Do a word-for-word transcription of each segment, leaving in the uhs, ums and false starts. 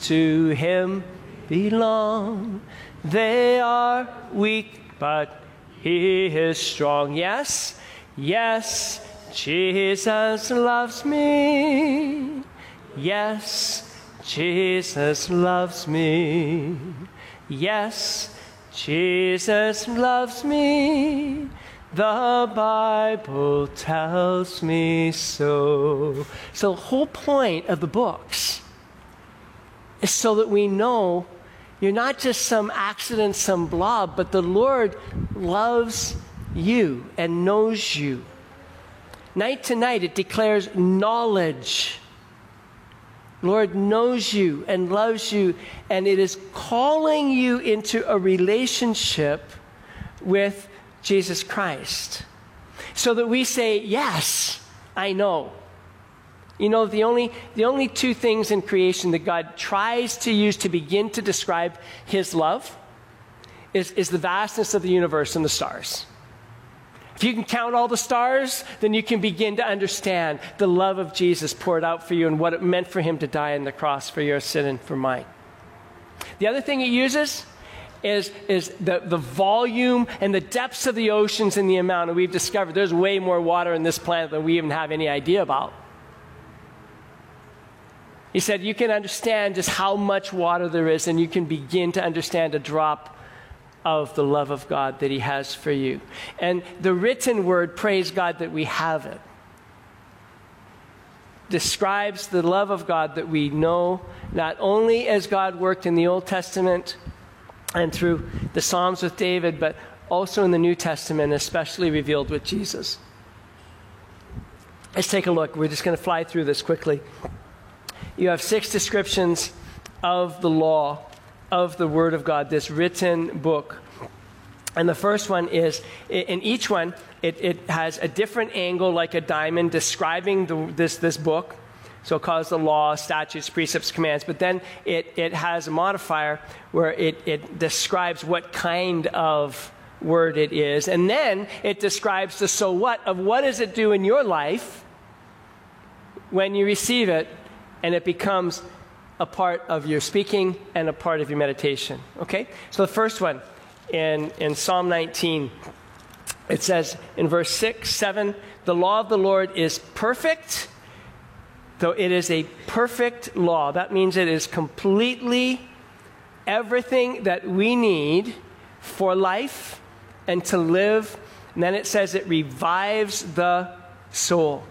to him belong. They are weak, but he is strong. Yes, yes, Jesus loves me. Yes, Jesus loves me. Yes, Jesus loves me. The Bible tells me so. So the whole point of the books is so that we know you're not just some accident, some blob, but the Lord loves you and knows you. Night to night, it declares knowledge. Lord knows you and loves you, and it is calling you into a relationship with Jesus Christ. So that we say, yes, I know. You know, the only, the only two things in creation that God tries to use to begin to describe his love is, is the vastness of the universe and the stars. If you can count all the stars, then you can begin to understand the love of Jesus poured out for you and what it meant for him to die on the cross for your sin and for mine. The other thing he uses is, is the, the volume and the depths of the oceans and the amount. And we've discovered there's way more water in this planet than we even have any idea about. He said you can understand just how much water there is, and you can begin to understand a drop of the love of God that he has for you. And the written word, praise God that we have it, describes the love of God that we know not only as God worked in the Old Testament and through the Psalms with David, but also in the New Testament, especially revealed with Jesus. Let's take a look. We're just going to fly through this quickly. You have six descriptions of the law, of the Word of God, this written book. And the first one is, in each one, it, it has a different angle, like a diamond, describing the, this, this book. So it calls the law, statutes, precepts, commands. But then it, it has a modifier where it, it describes what kind of word it is. And then it describes the so what of what does it do in your life when you receive it, and it becomes a part of your speaking and a part of your meditation. Okay? So the first one, in, in Psalm nineteen, it says in verse six, seven, the law of the Lord is perfect, though it is a perfect law. That means it is completely everything that we need for life and to live. And then it says it revives the soul.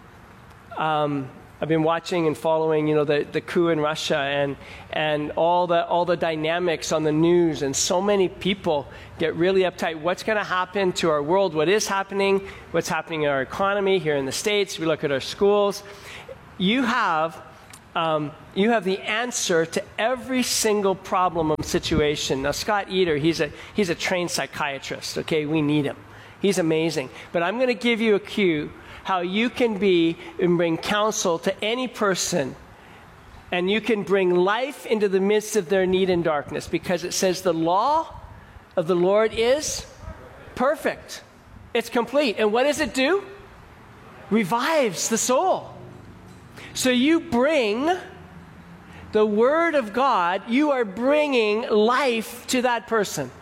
Um, I've been watching and following, you know, the, the coup in Russia and and all the all the dynamics on the news, and so many people get really uptight. What's going to happen to our world? What is happening? What's happening in our economy here in the States? We look at our schools. You have um, you have the answer to every single problem and situation. Now, Scott Eder, he's a he's a trained psychiatrist. Okay, we need him. He's amazing. But I'm going to give you a cue how you can be and bring counsel to any person, and you can bring life into the midst of their need and darkness, because it says the law of the Lord is perfect. It's complete. And what does it do? Revives the soul. So you bring the Word of God, you are bringing life to that person.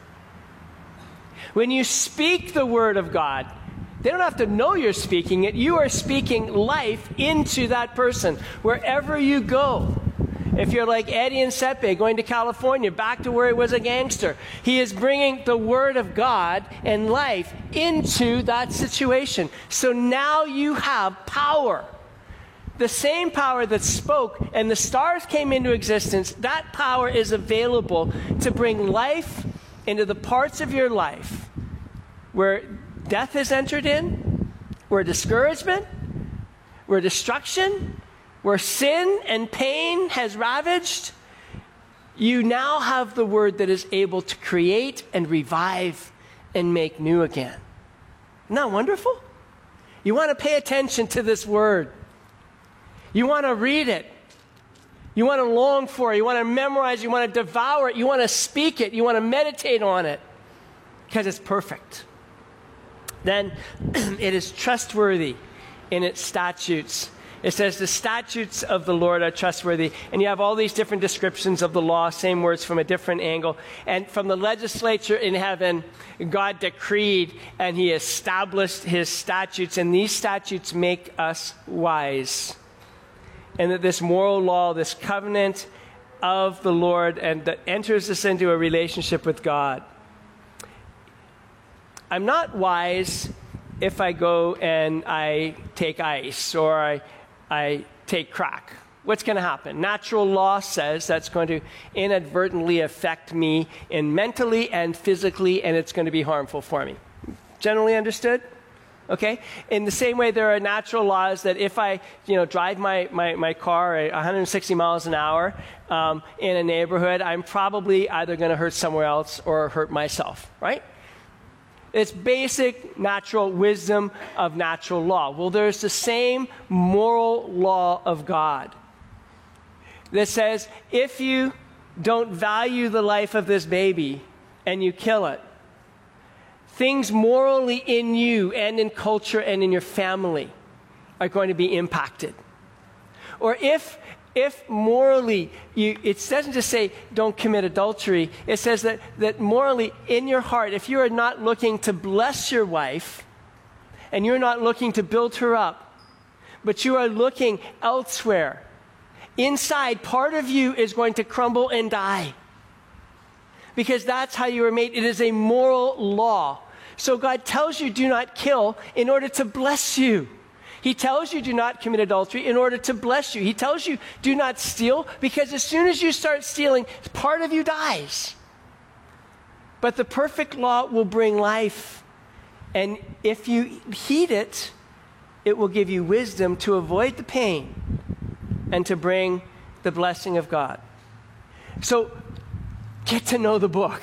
When you speak the Word of God, they don't have to know you're speaking it. You are speaking life into that person wherever you go. If you're like Eddie and Sepe going to California, back to where he was a gangster, he is bringing the Word of God and life into that situation. So now you have power. The same power that spoke and the stars came into existence, that power is available to bring life into the parts of your life where death has entered in, where discouragement, where destruction, where sin and pain has ravaged. You now have the Word that is able to create and revive and make new again. Isn't that wonderful? You want to pay attention to this Word. You want to read it. You want to long for it. You want to memorize it. You want to devour it. You want to speak it. You want to meditate on it, because it's perfect. Then it is trustworthy in its statutes. It says the statutes of the Lord are trustworthy. And you have all these different descriptions of the law, same words from a different angle. And from the legislature in heaven, God decreed and he established his statutes. And these statutes make us wise. And that this moral law, this covenant of the Lord, and that enters us into a relationship with God. I'm not wise if I go and I take ice or I I take crack. What's going to happen? Natural law says that's going to inadvertently affect me in mentally and physically, and it's going to be harmful for me. Generally understood? Okay? In the same way, there are natural laws that if I, you know, drive my, my, my car at one hundred sixty miles an hour um, in a neighborhood, I'm probably either going to hurt somewhere else or hurt myself, right? It's basic natural wisdom of natural law. Well, there's the same moral law of God that says if you don't value the life of this baby and you kill it, things morally in you and in culture and in your family are going to be impacted. Or if If morally, you, it doesn't just say don't commit adultery. It says that, that morally in your heart, if you are not looking to bless your wife and you're not looking to build her up, but you are looking elsewhere, inside, part of you is going to crumble and die. Because that's how you were made. It is a moral law. So God tells you do not kill in order to bless you. He tells you do not commit adultery in order to bless you. He tells you do not steal because as soon as you start stealing, part of you dies. But the perfect law will bring life. And if you heed it, it will give you wisdom to avoid the pain and to bring the blessing of God. So get to know the book.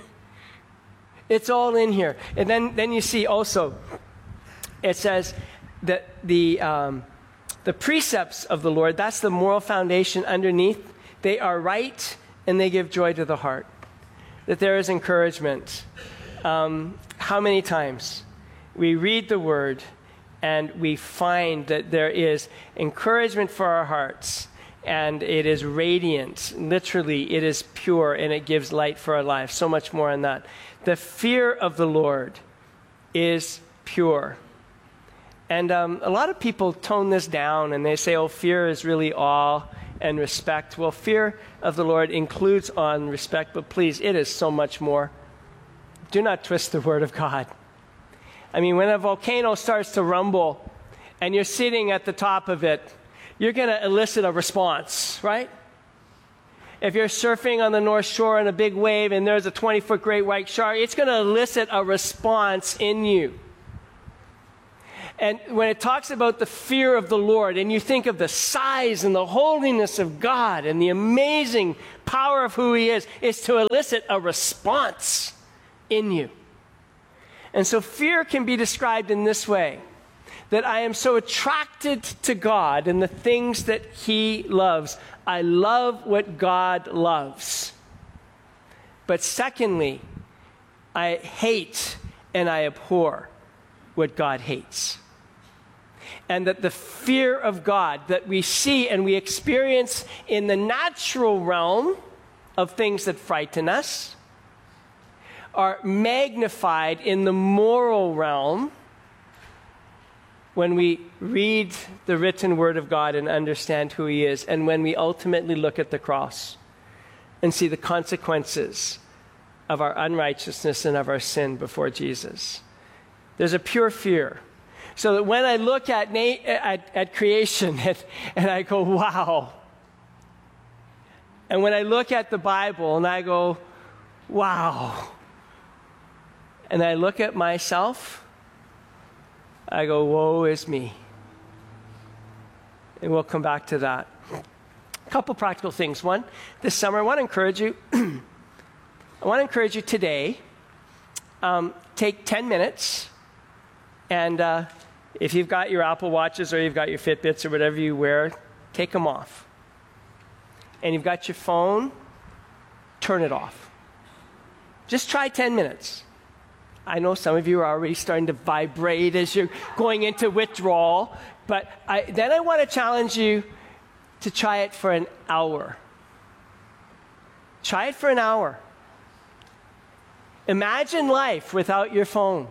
It's all in here. And then, then you see also, it says, that the, um, the precepts of the Lord, that's the moral foundation underneath. They are right and they give joy to the heart. That there is encouragement. Um, how many times we read the word and we find that there is encouragement for our hearts and it is radiant. Literally, it is pure and it gives light for our lives. So much more on that. The fear of the Lord is pure. And um, a lot of people tone this down and they say, oh, fear is really awe and respect. Well, fear of the Lord includes awe and respect, but please, it is so much more. Do not twist the word of God. I mean, when a volcano starts to rumble and you're sitting at the top of it, you're going to elicit a response, right? If you're surfing on the North Shore in a big wave and there's a twenty-foot great white shark, it's going to elicit a response in you. And when it talks about the fear of the Lord, and you think of the size and the holiness of God and the amazing power of who he is, it's to elicit a response in you. And so fear can be described in this way, that I am so attracted to God and the things that he loves. I love what God loves. But secondly, I hate and I abhor what God hates. And that the fear of God that we see and we experience in the natural realm of things that frighten us are magnified in the moral realm when we read the written word of God and understand who he is, and when we ultimately look at the cross and see the consequences of our unrighteousness and of our sin before Jesus. There's a pure fear. So that when I look at, na- at, at creation and, and I go, wow. And when I look at the Bible and I go, wow. And I look at myself, I go, woe is me. And we'll come back to that. A couple practical things. One, this summer, I want to encourage you. I want to encourage you today, um, take ten minutes. And uh, if you've got your Apple Watches or you've got your Fitbits or whatever you wear, take them off. And you've got your phone, turn it off. Just try ten minutes. I know some of you are already starting to vibrate as you're going into withdrawal, but I, then I want to challenge you to try it for an hour. Try it for an hour. Imagine life without your phone.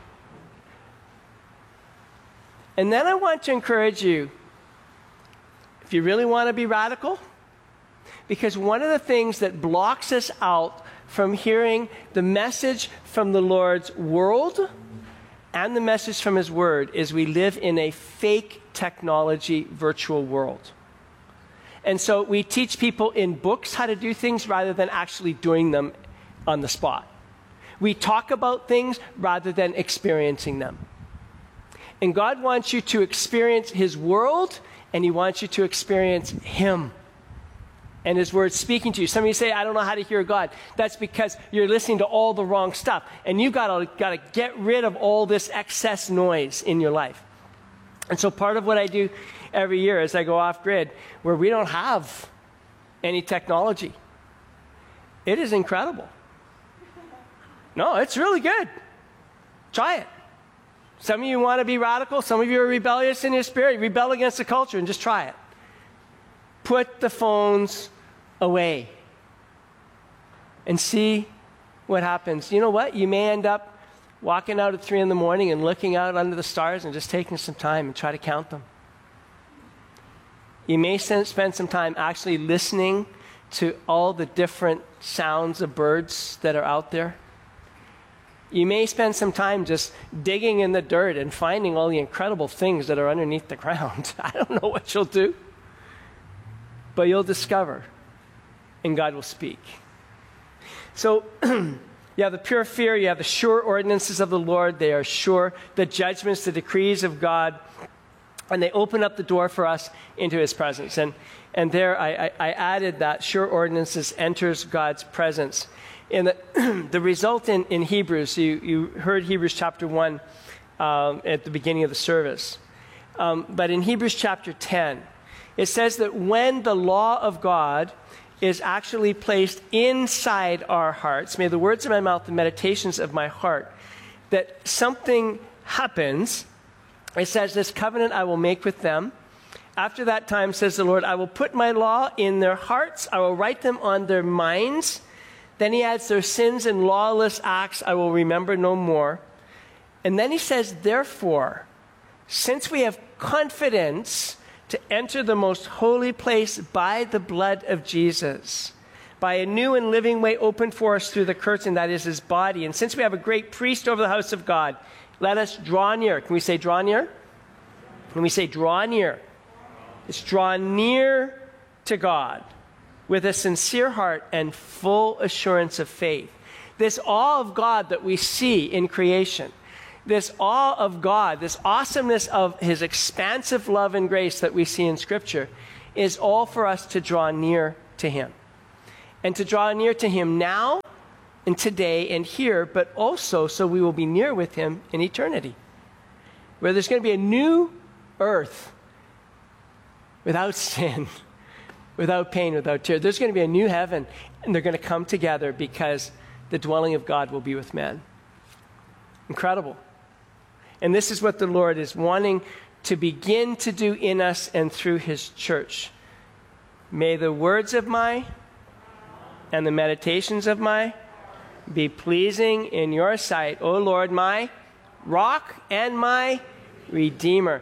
And then I want to encourage you, if you really want to be radical, because one of the things that blocks us out from hearing the message from the Lord's world and the message from his word is we live in a fake technology virtual world. And so we teach people in books how to do things rather than actually doing them on the spot. We talk about things rather than experiencing them. And God wants you to experience his world, and he wants you to experience him and his word speaking to you. Some of you say, I don't know how to hear God. That's because you're listening to all the wrong stuff. And you've got to, got to get rid of all this excess noise in your life. And so part of what I do every year is I go off grid where we don't have any technology. It is incredible. No, it's really good. Try it. Some of you want to be radical. Some of you are rebellious in your spirit. Rebel against the culture and just try it. Put the phones away and see what happens. You know what? You may end up walking out at three in the morning and looking out under the stars and just taking some time and try to count them. You may spend some time actually listening to all the different sounds of birds that are out there. You may spend some time just digging in the dirt and finding all the incredible things that are underneath the ground. I don't know what you'll do, but you'll discover, and God will speak. So you have the pure fear, you have the sure ordinances of the Lord. They are sure, the judgments, the decrees of God, and they open up the door for us into his presence. And and there I, I, I added that sure ordinances enters God's presence. And the, the result in, in Hebrews, you, you heard Hebrews chapter one um, at the beginning of the service. Um, but in Hebrews chapter ten, it says that when the law of God is actually placed inside our hearts, may the words of my mouth, the meditations of my heart, that something happens. It says, this covenant I will make with them. After that time, says the Lord, I will put my law in their hearts. I will write them on their minds. Then he adds, their sins and lawless acts I will remember no more. And then he says, therefore, since we have confidence to enter the most holy place by the blood of Jesus, by a new and living way opened for us through the curtain that is his body. And since we have a great priest over the house of God, let us draw near. Can we say draw near? Can we say draw near? It's draw near to God with a sincere heart and full assurance of faith. This awe of God that we see in creation, this awe of God, this awesomeness of his expansive love and grace that we see in Scripture is all for us to draw near to him. And to draw near to him now and today and here, but also so we will be near with him in eternity, where there's going to be a new earth without sin, without pain, without tears. There's going to be a new heaven, and they're going to come together because the dwelling of God will be with men. Incredible. And this is what the Lord is wanting to begin to do in us and through his church. May the words of my and the meditations of my be pleasing in your sight, O Lord, my rock and my redeemer.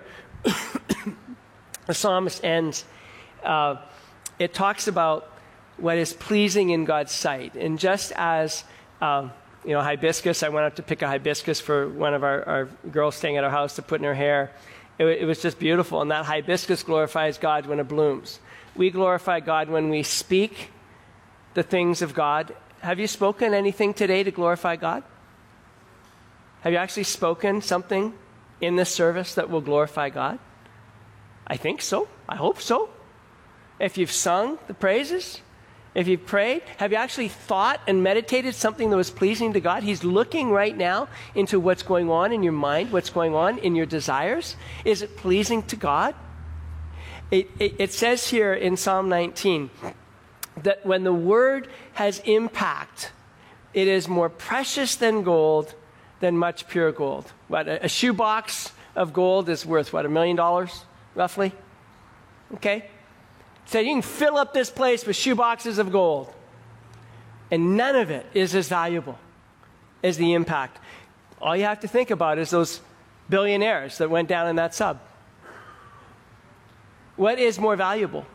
The psalmist ends, uh, it talks about what is pleasing in God's sight. And just as, um, you know, hibiscus, I went out to pick a hibiscus for one of our, our girls staying at our house to put in her hair. It, it was just beautiful. And that hibiscus glorifies God when it blooms. We glorify God when we speak the things of God. Have you spoken anything today to glorify God? Have you actually spoken something in this service that will glorify God? I think so. I hope so. If you've sung the praises, if you've prayed, have you actually thought and meditated something that was pleasing to God? He's looking right now into what's going on in your mind, what's going on in your desires. Is it pleasing to God? It, it, it says here in Psalm nineteen that when the word has impact, it is more precious than gold than much pure gold. What, a, a shoebox of gold is worth, what, a million dollars, roughly? Okay? So you can fill up this place with shoeboxes of gold, and none of it is as valuable as the impact. All you have to think about is those billionaires that went down in that sub. What is more valuable?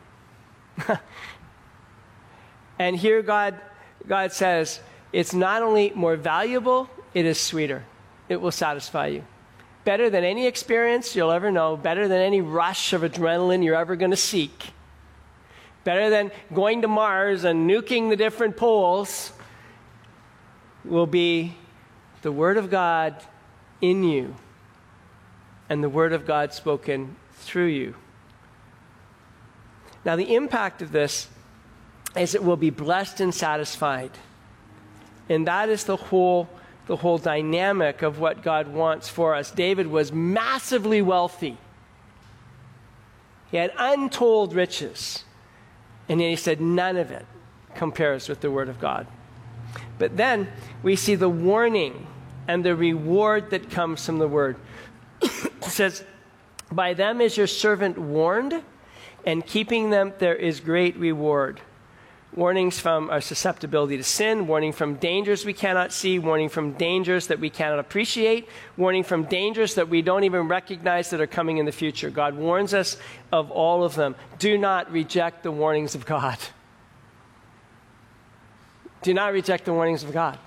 And here God, God says, it's not only more valuable, it is sweeter. It will satisfy you. Better than any experience you'll ever know, better than any rush of adrenaline you're ever going to seek, better than going to Mars and nuking the different poles, will be the Word of God in you and the Word of God spoken through you. Now, the impact of this is it will be blessed and satisfied. And that is the whole, the whole dynamic of what God wants for us. David was massively wealthy. He had untold riches. And then he said, none of it compares with the Word of God. But then we see the warning and the reward that comes from the Word. It says, by them is your servant warned, and keeping them there is great reward. Warnings from our susceptibility to sin, warning from dangers we cannot see, warning from dangers that we cannot appreciate, warning from dangers that we don't even recognize that are coming in the future. God warns us of all of them. Do not reject the warnings of God. Do not reject the warnings of God.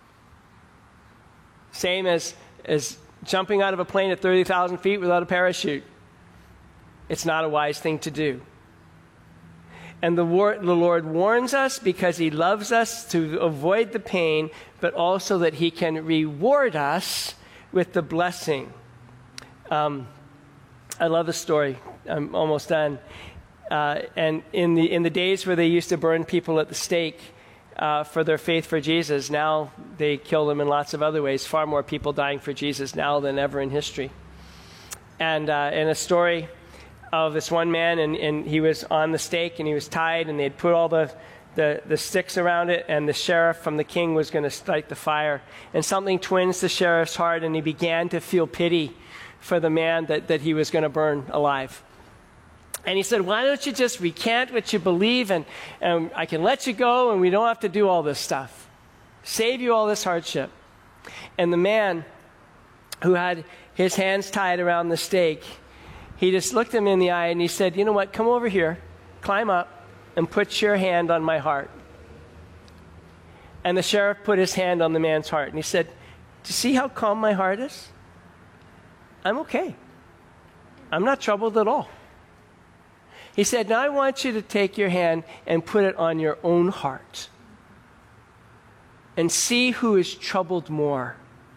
Same as, as jumping out of a plane at thirty thousand feet without a parachute. It's not a wise thing to do. And the, war, the Lord warns us because he loves us to avoid the pain, but also that he can reward us with the blessing. Um, I love the story. I'm almost done. Uh, and in the, in the days where they used to burn people at the stake uh, for their faith for Jesus, now they kill them in lots of other ways. Far more people dying for Jesus now than ever in history. And uh, in a story of this one man, and, and he was on the stake, and he was tied, and they had put all the, the, the sticks around it, and the sheriff from the king was going to strike the fire. And something twinged the sheriff's heart, and he began to feel pity for the man that, that he was going to burn alive. And he said, why don't you just recant what you believe, and, and I can let you go, and we don't have to do all this stuff. Save you all this hardship. And the man who had his hands tied around the stake, he just looked him in the eye and he said, you know what, come over here, climb up, and put your hand on my heart. And the sheriff put his hand on the man's heart, and he said, do you see how calm my heart is? I'm okay. I'm not troubled at all. He said, now I want you to take your hand and put it on your own heart and see who is troubled more.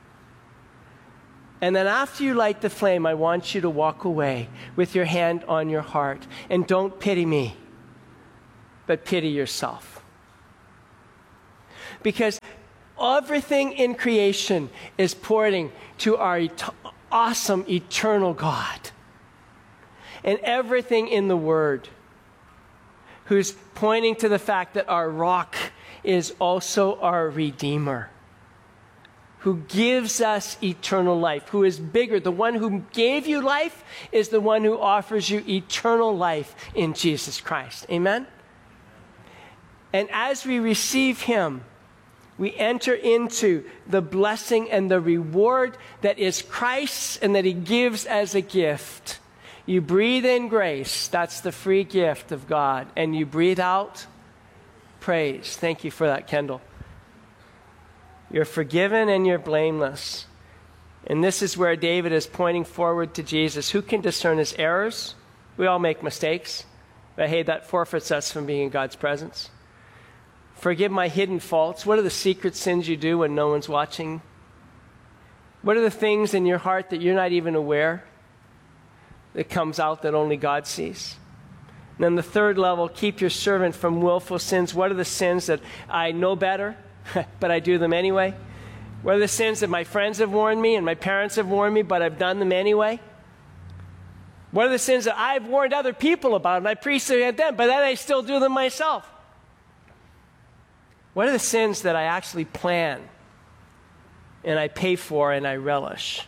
And then after you light the flame, I want you to walk away with your hand on your heart. And don't pity me, but pity yourself. Because everything in creation is pointing to our et- awesome, eternal God. And everything in the Word, who's pointing to the fact that our rock is also our Redeemer, who gives us eternal life, who is bigger. The one who gave you life is the one who offers you eternal life in Jesus Christ. Amen? And as we receive him, we enter into the blessing and the reward that is Christ's and that he gives as a gift. You breathe in grace, that's the free gift of God. And you breathe out praise. Thank you for that, Kendall. You're forgiven and you're blameless. And this is where David is pointing forward to Jesus. Who can discern his errors? We all make mistakes. But hey, that forfeits us from being in God's presence. Forgive my hidden faults. What are the secret sins you do when no one's watching? What are the things in your heart that you're not even aware that comes out that only God sees? And then the third level, keep your servant from willful sins. What are the sins that I know better, but I do them anyway? What are the sins that my friends have warned me and my parents have warned me, but I've done them anyway? What are the sins that I've warned other people about and I preach at them, but then I still do them myself? What are the sins that I actually plan and I pay for and I relish.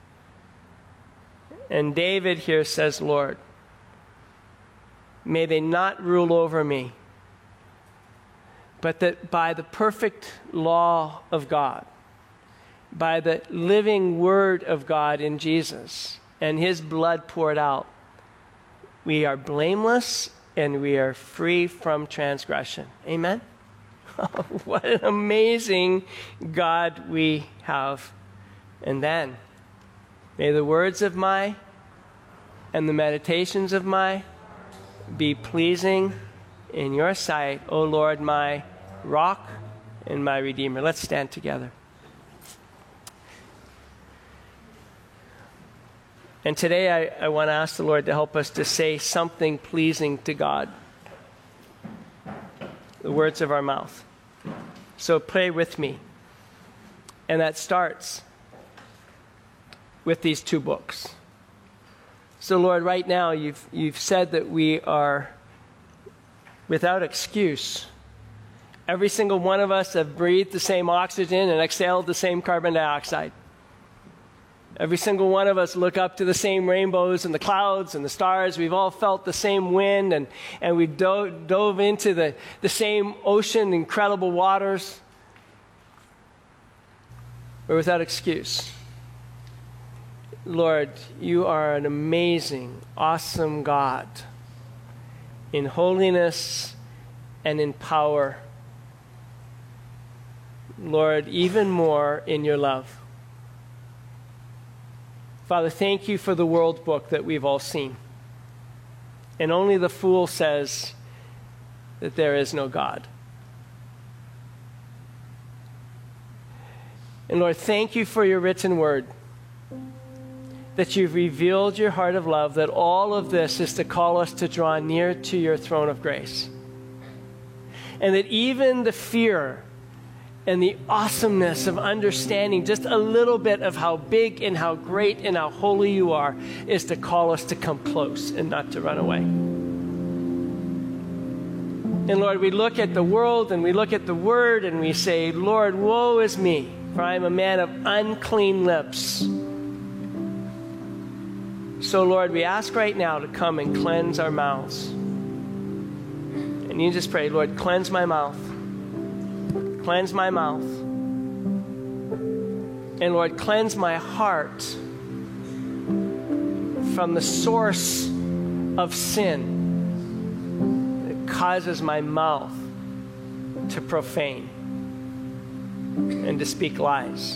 And David here says, Lord, may they not rule over me, but that by the perfect law of God, by the living word of God in Jesus and his blood poured out, we are blameless and we are free from transgression. Amen? What an amazing God we have. And then, may the words of my and the meditations of my be pleasing in your sight, O Lord, my rock and my redeemer. Let's stand together. And today I, I want to ask the Lord to help us to say something pleasing to God. The words of our mouth. So pray with me. And that starts with these two books. So Lord, right now you've, you've said that we are without excuse. Every single one of us have breathed the same oxygen and exhaled the same carbon dioxide. Every single one of us look up to the same rainbows and the clouds and the stars. We've all felt the same wind, and, and we dove, dove into the, the same ocean, incredible waters. We're without excuse. Lord, you are an amazing, awesome God in holiness and in power. Lord, even more in your love. Father, thank you for the world book that we've all seen. And only the fool says that there is no God. And Lord, thank you for your written word, that you've revealed your heart of love, that all of this is to call us to draw near to your throne of grace. And that even the fear and the awesomeness of understanding just a little bit of how big and how great and how holy you are is to call us to come close and not to run away. And Lord, we look at the world and we look at the word and we say, Lord, woe is me, for I am a man of unclean lips. So Lord, we ask right now to come and cleanse our mouths. And you just pray, Lord, cleanse my mouth. Cleanse my mouth. And Lord, cleanse my heart from the source of sin that causes my mouth to profane and to speak lies.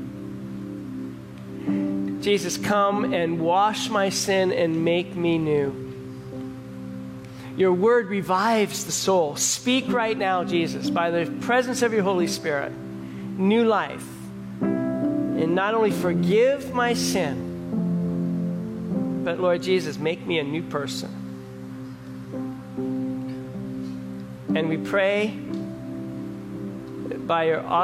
Jesus, come and wash my sin and make me new. Your word revives the soul. Speak right now, Jesus, by the presence of your Holy Spirit, new life. And not only forgive my sin, but Lord Jesus, make me a new person. And we pray that by your